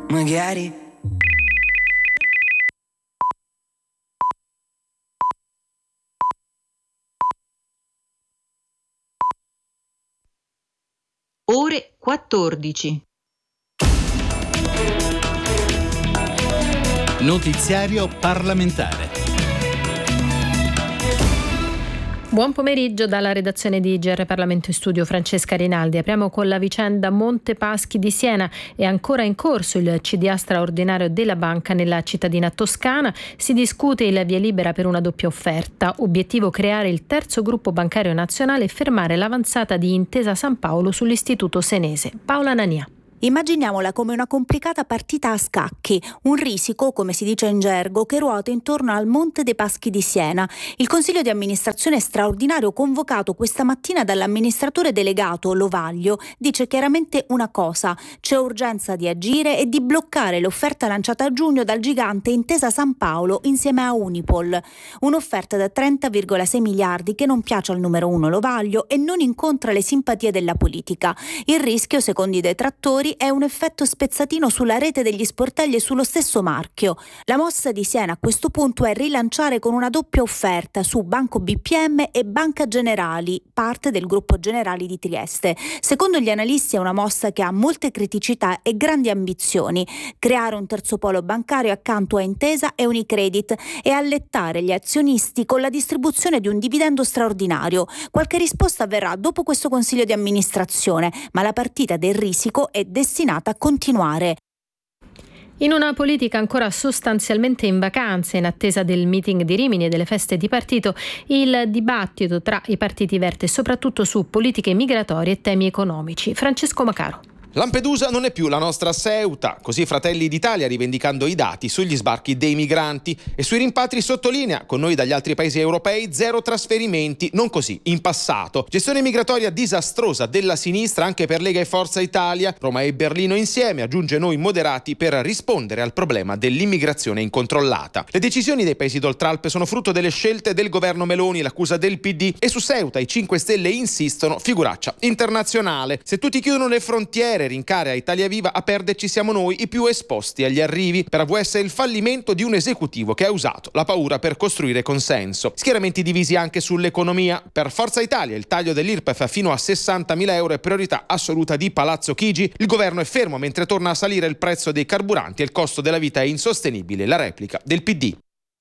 magari. Ore 14. Notiziario parlamentare. Buon pomeriggio dalla redazione di GR Parlamento in studio, Francesca Rinaldi. Apriamo con la vicenda Monte Paschi di Siena. È ancora in corso il CDA straordinario della banca nella cittadina toscana. Si discute il via libera per una doppia offerta. Obiettivo: creare il terzo gruppo bancario nazionale e fermare l'avanzata di Intesa Sanpaolo sull'istituto senese. Paola Nania. Immaginiamola come una complicata partita a scacchi, un risico, come si dice in gergo, che ruota intorno al Monte dei Paschi di Siena. Il consiglio di amministrazione straordinario, convocato questa mattina dall'amministratore delegato Lovaglio, dice chiaramente una cosa: c'è urgenza di agire e di bloccare l'offerta lanciata a giugno dal gigante Intesa Sanpaolo insieme a Unipol. Un'offerta da 30,6 miliardi che non piace al numero uno Lovaglio e non incontra le simpatie della politica. Il rischio, secondo i detrattori, è un effetto spezzatino sulla rete degli sportelli e sullo stesso marchio. La mossa di Siena a questo punto è rilanciare con una doppia offerta su Banco BPM e Banca Generali, parte del gruppo Generali di Trieste. Secondo gli analisti è una mossa che ha molte criticità e grandi ambizioni: creare un terzo polo bancario accanto a Intesa e Unicredit e allettare gli azionisti con la distribuzione di un dividendo straordinario. Qualche risposta avverrà dopo questo consiglio di amministrazione, ma la partita del risico è destinata a continuare. In una politica ancora sostanzialmente in vacanze, in attesa del meeting di Rimini e delle feste di partito, il dibattito tra i partiti verte soprattutto su politiche migratorie e temi economici. Francesco Macaro. Lampedusa non è più la nostra Ceuta, così Fratelli d'Italia, rivendicando i dati sugli sbarchi dei migranti, e sui rimpatri sottolinea: con noi dagli altri paesi europei zero trasferimenti, non così in passato. Gestione migratoria disastrosa della sinistra anche per Lega e Forza Italia. Roma e Berlino insieme, aggiunge noi moderati, per rispondere al problema dell'immigrazione incontrollata. Le decisioni dei paesi d'Oltralpe sono frutto delle scelte del governo Meloni, l'accusa del PD, e su Ceuta i 5 Stelle insistono: figuraccia internazionale. Se tutti chiudono le frontiere, rincarea Italia Viva, a perderci siamo noi, i più esposti agli arrivi. Per AVS il fallimento di un esecutivo che ha usato la paura per costruire consenso. Schieramenti divisi anche sull'economia. Per Forza Italia il taglio dell'IRPEF fino a 60.000 euro è priorità assoluta di Palazzo Chigi. Il governo è fermo mentre torna a salire il prezzo dei carburanti e il costo della vita è insostenibile. La replica del PD.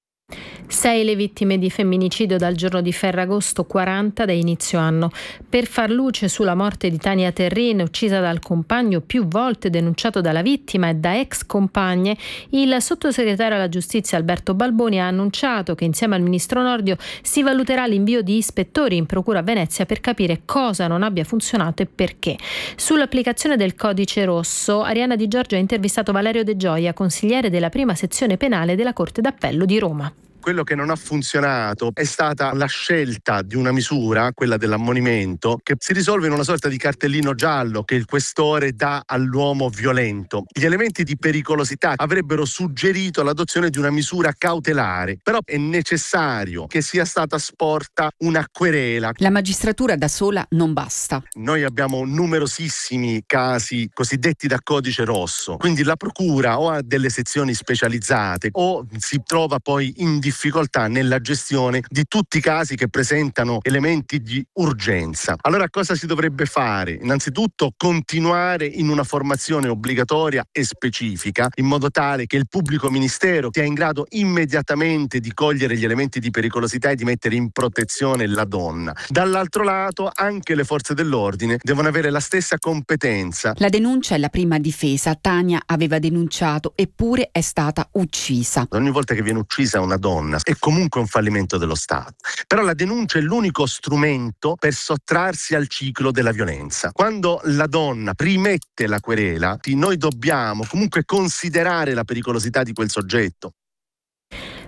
6 le vittime di femminicidio dal giorno di Ferragosto, 40 da inizio anno. Per far luce sulla morte di Tania Terrin, uccisa dal compagno più volte denunciato dalla vittima e da ex compagne, il sottosegretario alla giustizia Alberto Balboni ha annunciato che insieme al ministro Nordio si valuterà l'invio di ispettori in procura a Venezia per capire cosa non abbia funzionato e perché. Sull'applicazione del codice rosso, Arianna Di Giorgio ha intervistato Valerio De Gioia, consigliere della prima sezione penale della Corte d'Appello di Roma. Quello che non ha funzionato è stata la scelta di una misura, quella dell'ammonimento, che si risolve in una sorta di cartellino giallo che il questore dà all'uomo violento. Gli elementi di pericolosità avrebbero suggerito l'adozione di una misura cautelare, però è necessario che sia stata sporta una querela. La magistratura da sola non basta. Noi abbiamo numerosissimi casi cosiddetti da codice rosso, quindi la procura o ha delle sezioni specializzate o si trova poi in difficoltà nella gestione di tutti i casi che presentano elementi di urgenza. Allora cosa si dovrebbe fare? Innanzitutto continuare in una formazione obbligatoria e specifica, in modo tale che il pubblico ministero sia in grado immediatamente di cogliere gli elementi di pericolosità e di mettere in protezione la donna. Dall'altro lato anche le forze dell'ordine devono avere la stessa competenza. La denuncia è la prima difesa. Tania aveva denunciato, eppure è stata uccisa. Ogni volta che viene uccisa una donna è comunque un fallimento dello Stato. Però la denuncia è l'unico strumento per sottrarsi al ciclo della violenza. Quando la donna rimette la querela, noi dobbiamo comunque considerare la pericolosità di quel soggetto.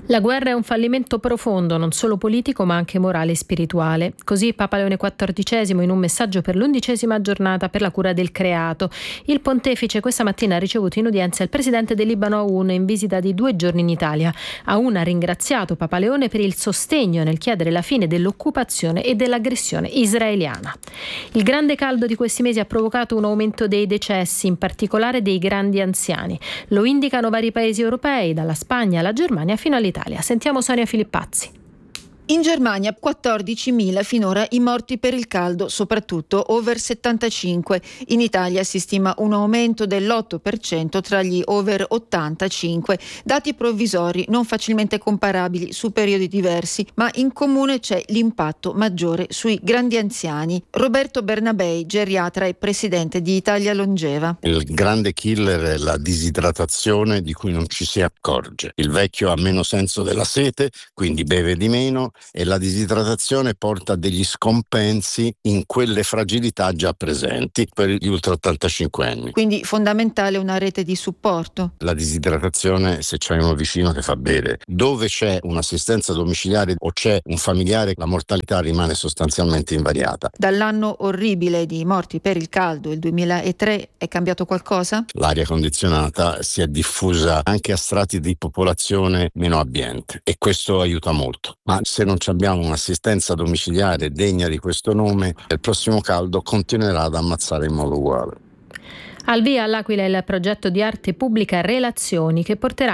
La guerra è un fallimento profondo, non solo politico ma anche morale e spirituale. Così Papa Leone XIV in un messaggio per l'11ª giornata per la cura del creato. Il pontefice questa mattina ha ricevuto in udienza il presidente del Libano Aoun in visita di 2 giorni in Italia. Aoun ha ringraziato Papa Leone per il sostegno nel chiedere la fine dell'occupazione e dell'aggressione israeliana. Il grande caldo di questi mesi ha provocato un aumento dei decessi, in particolare dei grandi anziani. Lo indicano vari paesi europei, dalla Spagna alla Germania fino all'Italia. Sentiamo Sonia Filippazzi. In Germania 14.000 finora i morti per il caldo, soprattutto over 75. In Italia si stima un aumento dell'8% tra gli over 85. Dati provvisori non facilmente comparabili su periodi diversi, ma in comune c'è l'impatto maggiore sui grandi anziani. Roberto Bernabei, geriatra e presidente di Italia Longeva. Il grande killer è la disidratazione di cui non ci si accorge. Il vecchio ha meno senso della sete, quindi beve di meno, e la disidratazione porta a degli scompensi in quelle fragilità già presenti per gli ultra 85 anni. Quindi fondamentale una rete di supporto. La disidratazione, se c'è uno vicino che fa bere, dove c'è un'assistenza domiciliare o c'è un familiare, la mortalità rimane sostanzialmente invariata. Dall'anno orribile di morti per il caldo, il 2003, è cambiato qualcosa? L'aria condizionata si è diffusa anche a strati di popolazione meno abbiente e questo aiuta molto. Ma se non abbiamo un'assistenza domiciliare degna di questo nome, il prossimo caldo continuerà ad ammazzare in modo uguale. Al via all'Aquila il progetto di arte pubblica Relazioni, che porterà